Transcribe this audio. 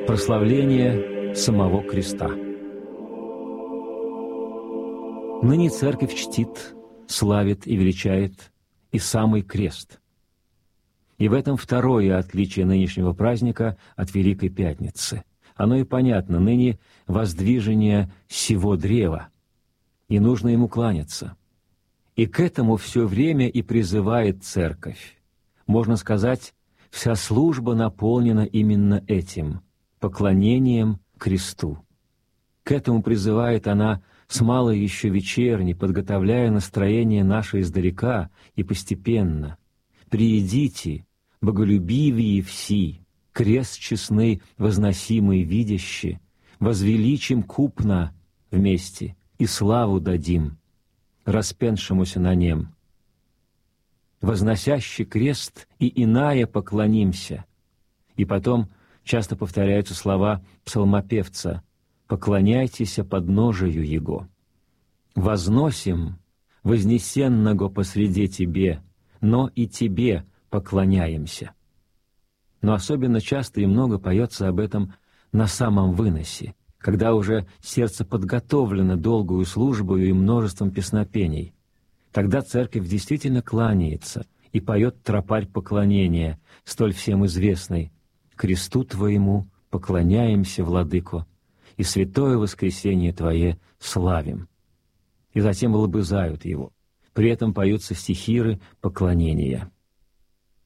Прославление самого креста. Ныне Церковь чтит, славит и величает и самый крест. И в этом второе отличие нынешнего праздника от Великой Пятницы. Оно и понятно, ныне воздвижение сего древа, и нужно ему кланяться. И к этому все время и призывает Церковь. Можно сказать, вся служба наполнена именно этим — поклонением кресту. К этому призывает она с малой еще вечерни, подготовляя настроение наше издалека и постепенно. «Приидите, боголюбивые все, крест честный, возносимый видящий, возвеличим купно вместе и славу дадим, распеншемуся на нем. Возносящий крест и иная поклонимся». И потом часто повторяются слова псалмопевца: «Поклоняйтесь подножию Его». «Возносим вознесенного посреди Тебе, но и Тебе поклоняемся». Но особенно часто и много поется об этом на самом выносе, когда уже сердце подготовлено долгую службою и множеством песнопений. Тогда Церковь действительно кланяется и поет тропарь поклонения, столь всем известный: «Кресту Твоему поклоняемся, Владыко, и святое воскресение Твое славим». И затем лобызают его. При этом поются стихиры поклонения.